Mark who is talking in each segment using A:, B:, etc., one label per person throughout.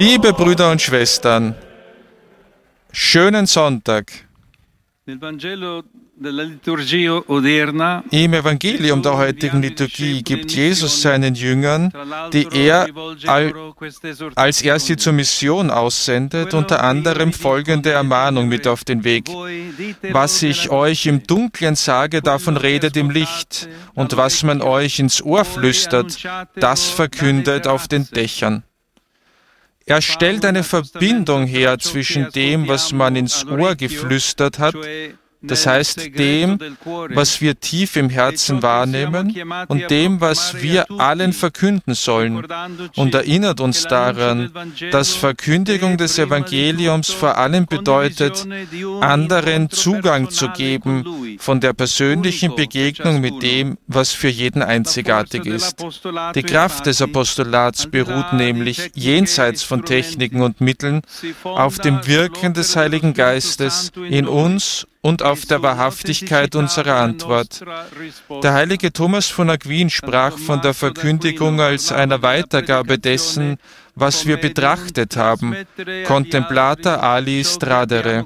A: Liebe Brüder und Schwestern, schönen Sonntag. Im Evangelium der heutigen Liturgie gibt Jesus seinen Jüngern, die er, als er sie zur Mission aussendet, unter anderem folgende Ermahnung mit auf den Weg. Was ich euch im Dunklen sage, davon redet im Licht, und was man euch ins Ohr flüstert, das verkündet auf den Dächern. Er stellt eine Verbindung her zwischen dem, was man ins Ohr geflüstert hat, das heißt dem, was wir tief im Herzen wahrnehmen, und dem, was wir allen verkünden sollen, und erinnert uns daran, dass Verkündigung des Evangeliums vor allem bedeutet, anderen Zugang zu geben von der persönlichen Begegnung mit dem, was für jeden einzigartig ist. Die Kraft des Apostolats beruht nämlich jenseits von Techniken und Mitteln auf dem Wirken des Heiligen Geistes in uns und auf der Wahrhaftigkeit unserer Antwort. Der heilige Thomas von Aquin sprach von der Verkündigung als einer Weitergabe dessen, was wir betrachtet haben, Contemplata alis tradere.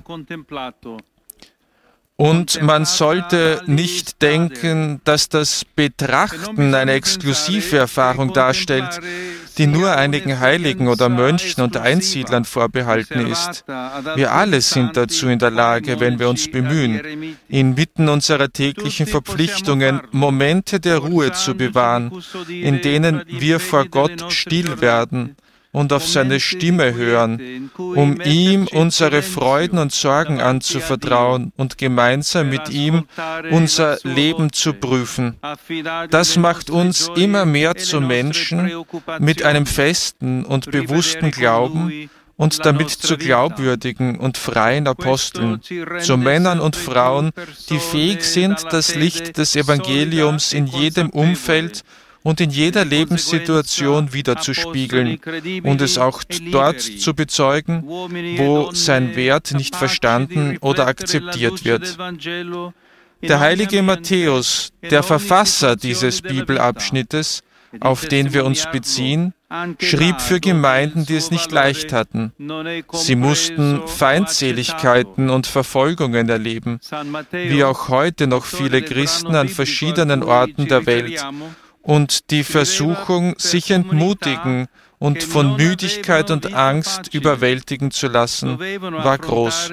A: Und man sollte nicht denken, dass das Betrachten eine exklusive Erfahrung darstellt, die nur einigen Heiligen oder Mönchen und Einsiedlern vorbehalten ist. Wir alle sind dazu in der Lage, wenn wir uns bemühen, inmitten unserer täglichen Verpflichtungen Momente der Ruhe zu bewahren, in denen wir vor Gott still werden und auf seine Stimme hören, um ihm unsere Freuden und Sorgen anzuvertrauen und gemeinsam mit ihm unser Leben zu prüfen. Das macht uns immer mehr zu Menschen mit einem festen und bewussten Glauben und damit zu glaubwürdigen und freien Aposteln, zu Männern und Frauen, die fähig sind, das Licht des Evangeliums in jedem Umfeld und in jeder Lebenssituation widerzuspiegeln und es auch dort zu bezeugen, wo sein Wert nicht verstanden oder akzeptiert wird. Der heilige Matthäus, der Verfasser dieses Bibelabschnittes, auf den wir uns beziehen, schrieb für Gemeinden, die es nicht leicht hatten. Sie mussten Feindseligkeiten und Verfolgungen erleben, wie auch heute noch viele Christen an verschiedenen Orten der Welt. Und die Versuchung, sich entmutigen und von Müdigkeit und Angst überwältigen zu lassen, war groß.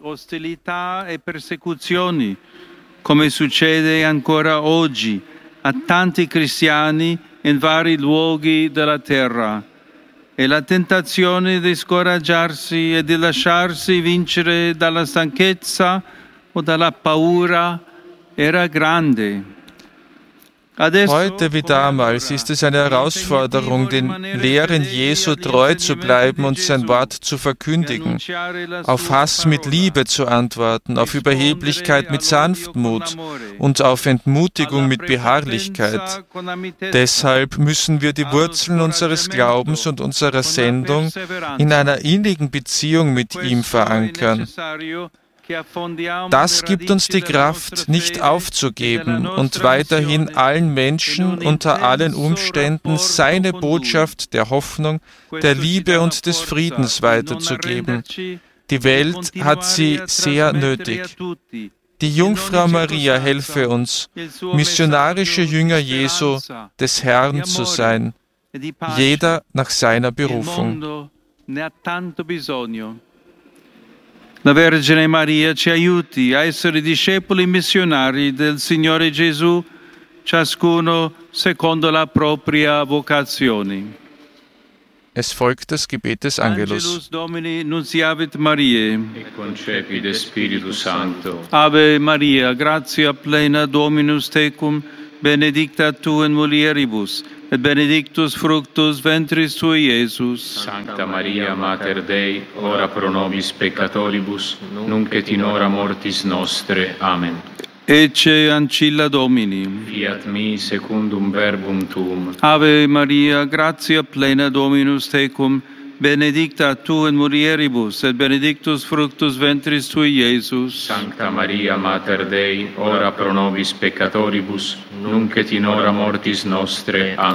B: Come succede ancora oggi a tanti cristiani in vari luoghi della terra. E la tentazione di scoraggiarsi e di lasciarsi vincere dalla stanchezza o dalla paura era grande.
A: Heute wie damals ist es eine Herausforderung, den Lehren Jesu treu zu bleiben und sein Wort zu verkündigen, auf Hass mit Liebe zu antworten, auf Überheblichkeit mit Sanftmut und auf Entmutigung mit Beharrlichkeit. Deshalb müssen wir die Wurzeln unseres Glaubens und unserer Sendung in einer innigen Beziehung mit ihm verankern. Das gibt uns die Kraft, nicht aufzugeben und weiterhin allen Menschen unter allen Umständen seine Botschaft der Hoffnung, der Liebe und des Friedens weiterzugeben. Die Welt hat sie sehr nötig. Die Jungfrau Maria helfe uns, missionarische Jünger Jesu, des Herrn zu sein, jeder nach seiner Berufung.
B: La Vergine Maria ci aiuti a essere discepoli missionari del Signore Gesù, ciascuno secondo la propria vocazione.
A: Es folgt das Gebet des Angelus.
B: Angelus Domini nunciavit Mariae.
C: E concepit Spiritus Sancto.
B: Ave Maria, gratia plena Dominus tecum, benedicta tu in mulieribus, et benedictus fructus ventris tui, Iesus.
C: Sancta Maria, Mater Dei, ora pro nobis peccatoribus, nunc et in hora mortis nostre. Amen.
B: Ecce ancilla Domini.
C: Fiat mi secundum verbum tuum.
B: Ave Maria, gratia plena Dominus tecum, benedicta tu in mulieribus, et benedictus fructus ventris tui, Iesus.
C: Sancta Maria, Mater Dei, ora pro nobis peccatoribus, nunc et in hora mortis nostre. Amen.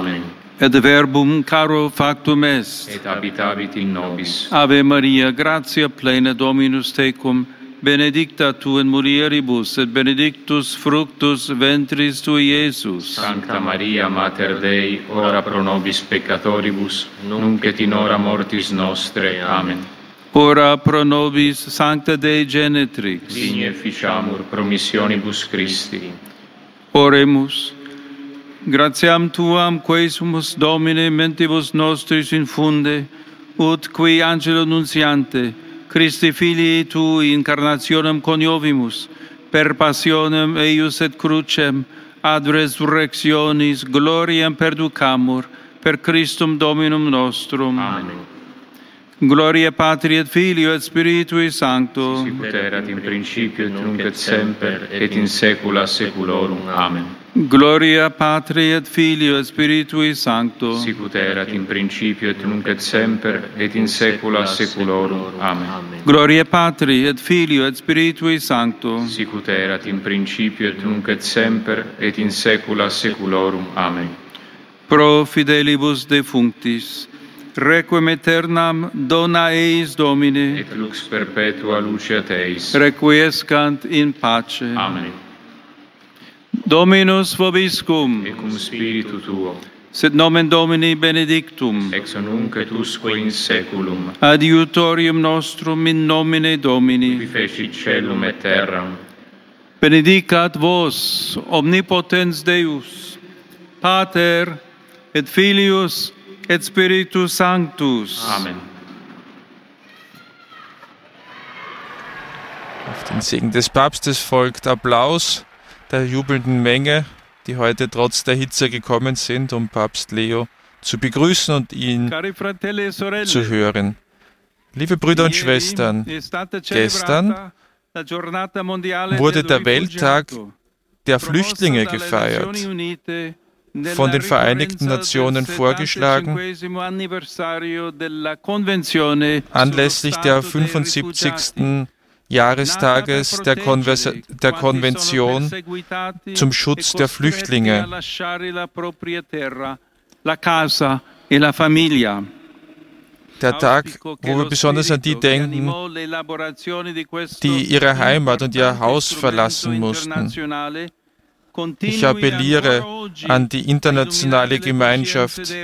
B: et verbum caro factum est.
C: et habitabit in nobis.
B: Ave Maria, gratia plena Dominus tecum, benedicta tu in mulieribus, et benedictus fructus ventris tui, Iesus.
C: Sancta Maria, Mater Dei, ora pro nobis peccatoribus, nunc et in hora mortis nostre. Amen.
B: Ora pro nobis, Sancta Dei Genetrix.
C: Digni efficiamur promissionibus Christi.
B: Oremus. Gratiam Tuam, quae sumus Domine, mentibus nostris infunde, ut qui angelo nuntiante, Christi Filii Tui incarnationem coniovimus, per passionem eius et crucem, ad resurrectionis gloriam perducamur, per Christum Dominum nostrum.
C: Amen.
B: Gloria Patri et Filio et Spiritui Sancto.
C: Sicut erat in principio et nunc et semper et in saecula saeculorum. Amen.
B: Gloria Patri et Filio et Spiritui Sancto.
C: Sicut erat in principio et nunc et semper et in saecula saeculorum. Amen.
B: Gloria Patri et Filio et Spiritui Sancto.
C: Sicut erat in principio et nunc et semper et in saecula saeculorum. Amen.
B: Pro fidelibus defunctis, requiem aeternam dona eis Domine,
C: Et lux perpetua luceat eis.
B: requiescant in pace.
C: Amen.
B: Dominus vobiscum,
C: Et cum spiritu tuo,
B: sit nomen Domini benedictum,
C: ex nunc et usque in saeculum,
B: adiutorium nostrum in nomine
C: qui
B: Domini.
C: fecit caelum et terram,
B: Benedicat vos, omnipotens Deus, Pater et Filius et Spiritus Sanctus.
C: Amen.
A: Auf den Segen des Papstes folgt Applaus der jubelnden Menge, die heute trotz der Hitze gekommen sind, um Papst Leo zu begrüßen und ihn
B: Cari fratelli e sorelle,
A: zu hören. Liebe Brüder und Schwestern, gestern wurde der Welttag der Flüchtlinge gefeiert, von den Vereinigten Nationen vorgeschlagen, anlässlich der 75. Jahrestages der Konvention zum Schutz der Flüchtlinge. Der Tag, wo wir besonders an die denken, die ihre Heimat und ihr Haus verlassen mussten. Ich appelliere an die internationale Gemeinschaft,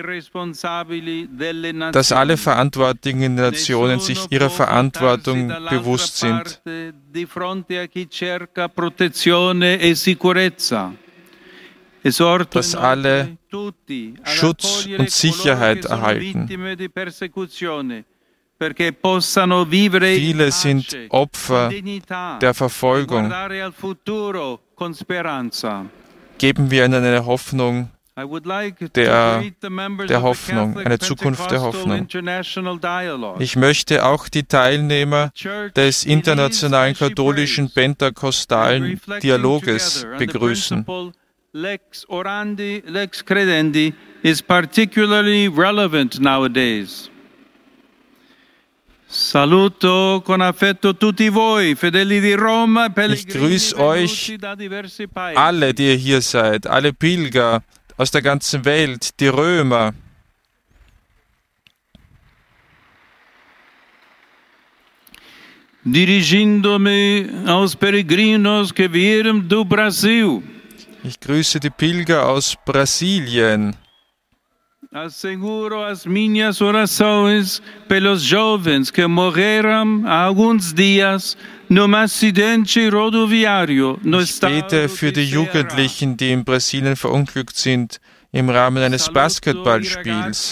A: dass alle verantwortlichen Nationen sich ihrer Verantwortung bewusst sind. Dass alle Schutz und Sicherheit erhalten. Viele sind Opfer der Verfolgung. Geben wir ihnen eine Hoffnung der Hoffnung, eine Zukunft der Hoffnung. Ich möchte auch die Teilnehmer des internationalen katholischen pentakostalen Dialoges begrüßen.
B: Lex orandi, lex credendi is particularly relevant nowadays. Saluto con affetto tutti voi, fedeli di Roma,
A: Ich grüße euch alle, die ihr hier seid, alle Pilger aus der ganzen Welt, die Römer.
B: Dirigindo-me aos peregrinos que vieram do Brasil.
A: Ich grüße die Pilger aus Brasilien.
B: Asseguro as minhas orações pelos jovens que morreram há alguns dias num acidente rodoviário no
A: Ich bete für die Jugendlichen, die in Brasilien verunglückt sind, im Rahmen eines Basketballspiels.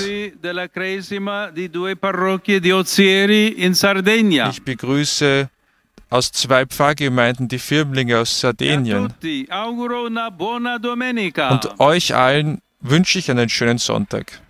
A: Ich begrüße aus 2 Pfarrgemeinden die Firmlinge aus Sardinien. Und euch allen wünsche ich einen schönen Sonntag.